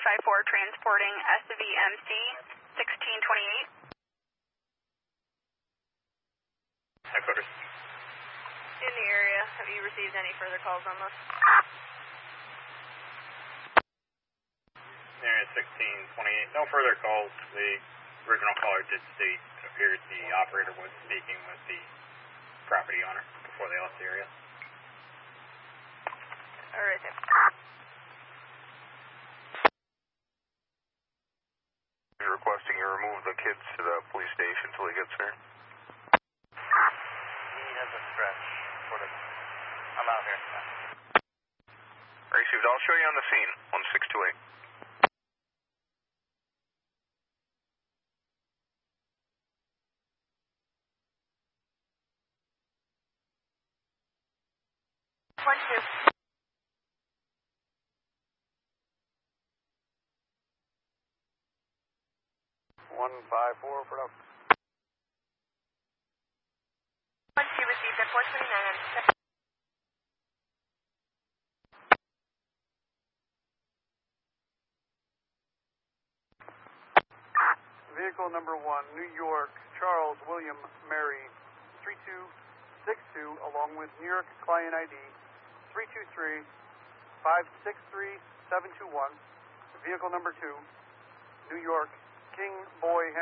254 transporting SVMC 1628. Headquarters. In the area, have you received any further calls on this? Area 1628. No further calls. The original caller did state it appears the operator was speaking with the property owner before they left the area. Alright then. He's requesting you remove the kids to the police station until he gets there. He has a stretch for the... I'm out here. Received. I'll show you on the scene. 1628. One, two. 154 for up. 1, 2 received at 429. Vehicle number 1, New York, Charles William Mary, 3262, along with New York client ID 323-563-721. Vehicle number 2, New York, King Boy